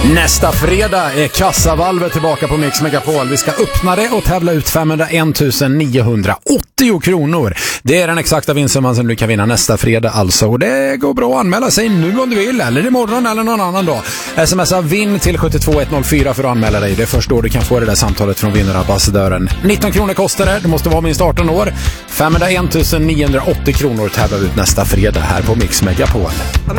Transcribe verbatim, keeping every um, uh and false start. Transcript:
Nästa fredag är kassavalvet tillbaka på Mix Megapol. Vi ska öppna det och tävla ut femhundraen tusen niohundraåttio kronor. Det är den exakta vinstsumman som du kan vinna nästa fredag alltså. Och det går bra att anmäla sig nu om du vill, eller imorgon eller någon annan dag. Smsa vinn till sju två ett noll fyra för att anmäla dig. Det är först då du kan få det där samtalet från vinnarambassadören. nitton kronor kostar det, du måste vara minst arton år. femhundraen tusen niohundraåttio kronor tävlar ut nästa fredag här på Mix Megapol.